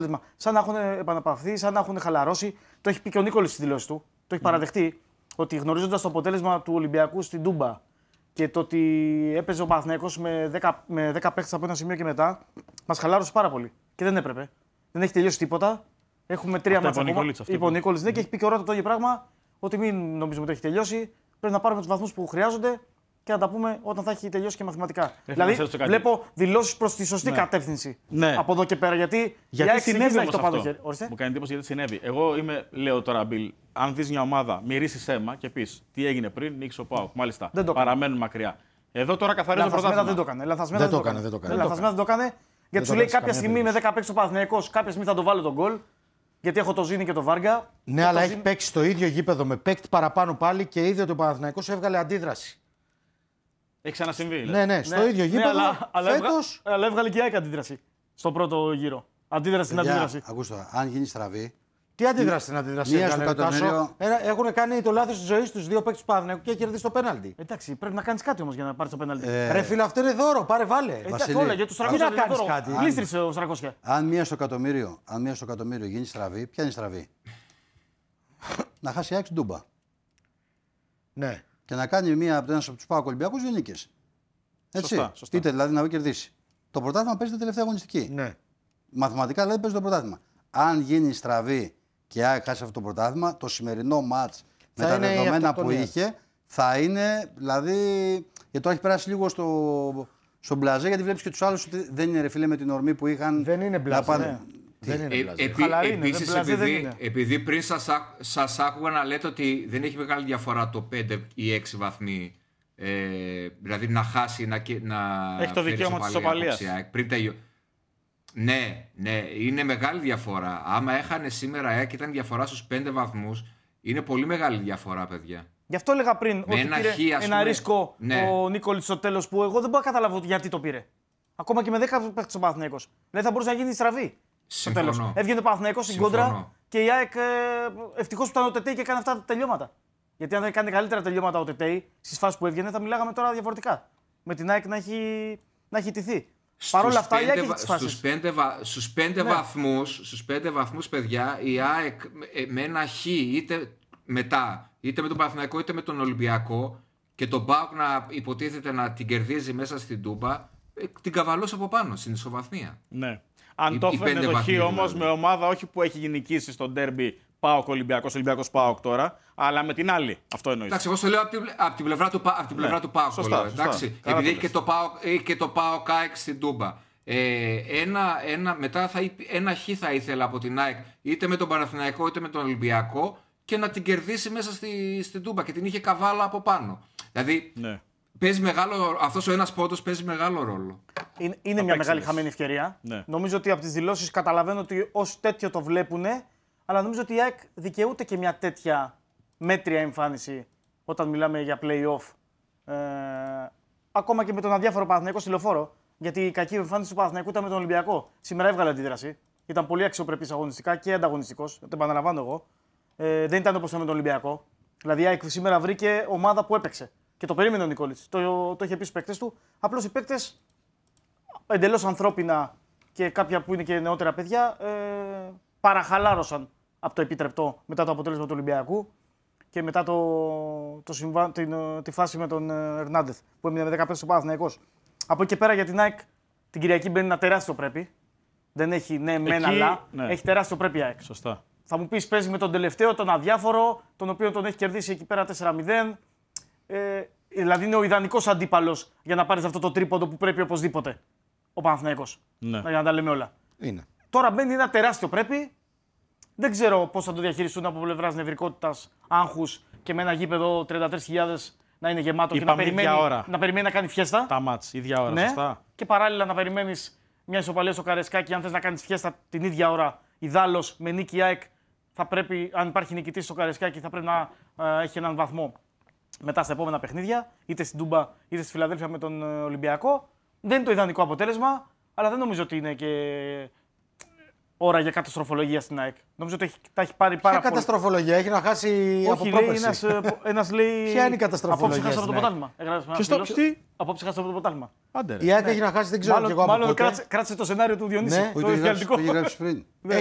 Σαν να έχουν επαναπαυθεί, σαν να έχουν χαλαρώσει. Το έχει πει και ο Νίκολης στη δηλώση του. Το έχει παραδεχτεί ότι γνωρίζοντας το αποτέλεσμα του Ολυμπιακού στην Τούμπα και το ότι έπαιζε ο Παναθηναϊκός με 10 παίχτες από ένα σημείο και μετά, μας χαλάρωσε πάρα πολύ. Και δεν έπρεπε. Δεν έχει τελειώσει τίποτα. Έχουμε 3 μάτσα ακόμα. Είπε ο Νίκολης, ναι, και έχει πει και ο Ρότα το ίδιο πράγμα. Ότι μην νομίζουμε ότι έχει τελειώσει. Πρέπει να πάρουμε τους βαθμούς που χρειάζονται και να τα πούμε όταν θα έχει τελειώσει και μαθηματικά. Δηλαδή, βλέπω δηλώσεις προς τη σωστή κατεύθυνση από εδώ και πέρα. Γιατί συνέβη αυτό. Μου κάνει εντύπωση γιατί συνέβη. Εγώ λέω τώρα, Μπιλ, αν δεις μια ομάδα, μυρίσεις αίμα και πεις τι έγινε πριν, νίκησε ο ΠΑΟΚ. Μάλιστα, παραμένουν μακριά. Εδώ τώρα καθαρίζει το πρωτάθλημα. Δεν το έκανε. Λαθασμένα δεν το έκανε. Γιατί σου λέει κάποια στιγμή με 10 παίκτες ο Παναθηναϊκός, κάποια στιγμή θα το βάλω τον γκολ. Γιατί έχω το Ζήνη και το Βάργα. Ναι, αλλά έχει παίξει στο ίδιο γήπεδο με παίκτη παραπάνω πάλι και είδε ότι ο Παναθηναϊκός έβγαλε αντίδραση. Έχει ξανασυμβεί. Ναι, στο ίδιο γήπεδο. Αλλά έβγαλε και η ΑΕΚ αντίδραση στον πρώτο γύρο. Αντίδραση στην αντίδραση. Ακούστε, αν γίνει στραβή. Τι αντίδραση στην αντίδραση. Έχουν κάνει το λάθος της ζωής τους 2 παίκτες του Παναθηναϊκού και κερδίσει το πέναλτι. Εντάξει, πρέπει να κάνεις κάτι όμως για να πάρεις το πέναλτι. Ρε φίλε, αυτό είναι δώρο, πάρε βάλε. Για τους 300 να κάνεις κάτι. Γλίστρισε ο 300. Αν μία στο εκατομμύριο γίνει στραβή, ποια είναι στραβή. Να χάσει η ΑΕΚ στην Τούμπα. Ναι. Και να κάνει μία από τους ΠΑΟΚ Ολυμπιακούς 2 νίκες. Έτσι. Σωστά. Είτε δηλαδή να κερδίσει. Το πρωτάθλημα παίζει την τελευταία αγωνιστική. Ναι. Μαθηματικά δηλαδή παίζει το πρωτάθλημα. Αν γίνει στραβή και η ΑΕΚ χάσει αυτό το πρωτάθλημα, το σημερινό μάτς με τα δεδομένα που είχε θα είναι. Δηλαδή. Γιατί το έχει περάσει λίγο στο μπλαζέ, γιατί βλέπει και τους άλλους ότι δεν είναι ρε φίλε με την ορμή που είχαν. Δεν είναι μπλαζέ. Επίσης, επειδή πριν σας άκουγα να λέτε ότι δεν έχει μεγάλη διαφορά το 5 ή 6 βαθμοί, δηλαδή να χάσει να έχει το δικαίωμα της ισοπαλίας. Ναι, είναι μεγάλη διαφορά. Άμα έχανε σήμερα και ήταν διαφορά στους 5 βαθμούς, είναι πολύ μεγάλη διαφορά, παιδιά. Γι' αυτό έλεγα πριν ότι πήρε ένα ρίσκο ο Νίκολης στο τέλος που εγώ δεν μπορώ να καταλάβω γιατί το πήρε. Ακόμα και με 10 παίκτες ο Παναθηναϊκός. Δηλαδή θα μπορούσε να γίνει στραβή. Στο τέλος. Έβγαινε ο Παναθηναϊκός στην κόντρα και η ΑΕΚ ευτυχώς που ήταν ο Τετέι και έκανε αυτά τα τελειώματα. Γιατί αν δεν έκανε καλύτερα τελειώματα ο Τετέι στις φάσεις που έβγαινε θα μιλάγαμε τώρα διαφορετικά. Με την ΑΕΚ να έχει τηθεί. Παρ' όλα αυτά η ΑΕΚ έχει τις φάσεις. Στους 5 βαθμούς, παιδιά, η ΑΕΚ με ένα χ είτε μετά, είτε με τον Παναθηναϊκό είτε με τον Ολυμπιακό και τον ΠΑΟΚ να υποτίθεται να την κερδίζει μέσα στην Τούμπα, την καβαλώσει από πάνω στην ισοβαθμία. Ναι. Αν το έφερνε το χ όμως με ομάδα όχι που έχει νικήσει στο ντέρμπι ΠΑΟΚ Ολυμπιακός ΠΑΟΚ τώρα, αλλά με την άλλη. Αυτό εννοείς. Εντάξει, εγώ στο λέω από την πλευρά του ΠΑΟΚ. Σωστά. Επειδή έχει και το ΠΑΟΚ ΑΕΚ στην Τούμπα. Μετά ένα χ θα ήθελα από την ΑΕΚ είτε με τον Παναθηναϊκό είτε με τον Ολυμπιακό και να την κερδίσει μέσα στην Τούμπα και την είχε καβάλα από πάνω. Δηλαδή παίζει αυτός ο ένας πόντος παίζει μεγάλο ρόλο. Είναι μια μεγάλη χαμένη ευκαιρία. Ναι. Νομίζω ότι από τις δηλώσεις καταλαβαίνω ότι ως τέτοιο το βλέπουνε, αλλά νομίζω ότι η ΑΕΚ δικαιούται και μια τέτοια μέτρια εμφάνιση όταν μιλάμε για play-off. Ακόμα και με τον αδιάφορο Παναθηναϊκό στη Λεωφόρο. Γιατί η κακή εμφάνιση του Παναθηναϊκού ήταν με τον Ολυμπιακό. Σήμερα έβγαλε αντίδραση. Ήταν πολύ αξιοπρεπής αγωνιστικά και ανταγωνιστικός. Το επαναλαμβάνω εγώ. Δεν ήταν όπως με τον Ολυμπιακό. Δηλαδή η ΑΕΚ σήμερα βρήκε ομάδα που έπαιξε. Και το περίμενε ο Νικόλης. Το είχε πει στους παίκτες του. Απλώς οι παίκτες εντελώς ανθρώπινα και κάποια που είναι και νεότερα παιδιά παραχαλάρωσαν από το επιτρεπτό μετά το αποτέλεσμα του Ολυμπιακού και μετά τη φάση με τον Ερνάντεθ που έμεινε με 10 παίκτες στο Παναθηναϊκός. Από εκεί και πέρα για την ΑΕΚ την Κυριακή μπαίνει ένα τεράστιο πρέπει. Δεν έχει μεν αλλά. Έχει τεράστιο πρέπει η ΑΕΚ. Σωστά. Θα μου πεις παίζει με τον τελευταίο, τον αδιάφορο, τον οποίο τον έχει κερδίσει εκεί πέρα 4-0. Δηλαδή είναι ο ιδανικός αντίπαλος για να πάρεις αυτό το τρίποντο που πρέπει οπωσδήποτε ο Παναθηναϊκός. Ναι. Για να τα λέμε όλα. Είναι. Τώρα μπαίνει ένα τεράστιο πρέπει. Δεν ξέρω πώς θα το διαχειριστούν από πλευράς νευρικότητας, άγχους και με ένα γήπεδο 33.000 να είναι γεμάτο και να περιμένει να κάνει φιέστα. Τα μάτς, ίδια ώρα, σωστά. Και παράλληλα να περιμένεις μια ισοπαλία στο Καρεσκάκι. Αν θες να κάνεις φιέστα την ίδια ώρα, ιδάλλως με νίκη η ΑΕΚ θα πρέπει, αν υπάρχει νικητής στο Καρεσκάκι, θα πρέπει να έχει έναν βαθμό μετά στα επόμενα παιχνίδια, είτε στην Τούμπα είτε στη Φιλαδέλφια με τον Ολυμπιακό. Δεν είναι το ιδανικό αποτέλεσμα, αλλά δεν νομίζω ότι είναι και ώρα για καταστροφολογία στην ΑΕΚ. Νομίζω ότι τα έχει πάρει πάρα πολύ. Ποια καταστροφολογία, έχει να χάσει όχι, από πρόπερση. Ένας λέει. Ποια είναι η καταστροφολογία? Απόψε χάσαμε το πρωτάθλημα. Απόψε χάσαμε το πρωτάθλημα. Η ΑΕΚ έχει να χάσει, δεν ξέρω κι εγώ από πότε. Μάλλον κράτησε το σενάριο του Διονύση. Που το έχει γράψει πριν.